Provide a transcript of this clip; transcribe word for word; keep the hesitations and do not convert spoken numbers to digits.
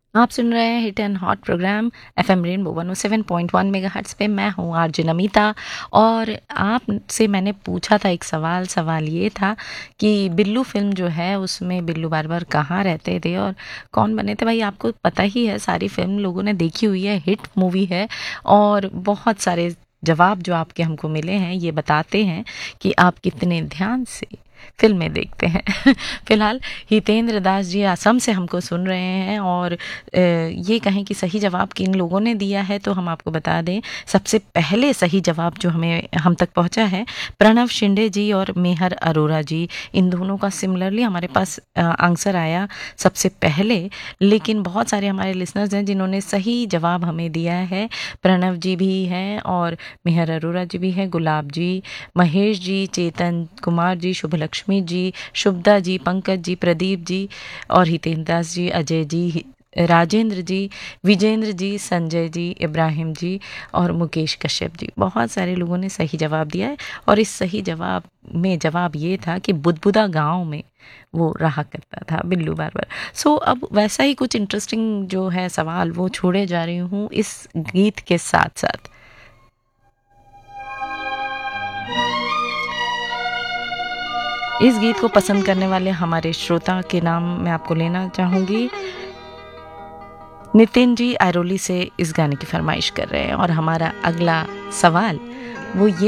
आप सुन रहे हैं hit and hot programme FM rainbow one O seven point one megahertz पे। मैं हूँ आरजे नमिता और आपसे मैंने पूछा था एक सवाल सवाल ये था कि बिल्लू फिल्म जो है उसमें बिल्लू बार बार कहाँ रहते थे और कौन बने थे। भाई आपको पता ही है, सारी फिल्म लोगों ने देखी हुई है, हिट मूवी है और बहुत सारे जवाब जो आपके हमको मिले हैं ये बताते हैं कि आप कितने ध्यान से फिल्में देखते हैं। फिलहाल हितेंद्र दास जी असम से हमको सुन रहे हैं और अ, ये कहें कि सही जवाब किन लोगों ने दिया है तो हम आपको बता दें। सबसे पहले सही जवाब जो हमें हम तक पहुंचा है, प्रणव शिंदे जी और मेहर अरोरा जी। इन दोनों का सिमिलरली हमारे पास आंसर आया सबसे पहले, लेकिन बहुत सारे हमारे लिसनर्स हैं जिन्होंने सही जवाब हमें दिया है। प्रणव जी भी हैं और मेहर अरोरा जी भी हैं, गुलाब जी, महेश जी, चेतन कुमार जी, शुभलक्ष्मी जी, शुभदा जी, पंकज जी, प्रदीप जी और हितेंद्र दास जी, अजय जी, राजेंद्र जी, विजेंद्र जी, संजय जी, इब्राहिम जी और मुकेश कश्यप जी। बहुत सारे लोगों ने सही जवाब दिया है और इस सही जवाब में जवाब ये था कि बुदबुदा गांव में वो रहा करता था बिल्लू बार बार। सो अब वैसा ही कुछ इंटरेस्टिंग जो है सवाल वो छोड़े जा रही हूँ इस गीत के साथ साथ। इस गीत को पसंद करने वाले हमारे श्रोता के नाम मैं आपको लेना चाहूँगी। नितिन जी आयरोली से इस गाने की फरमाइश कर रहे हैं और हमारा अगला सवाल वो ये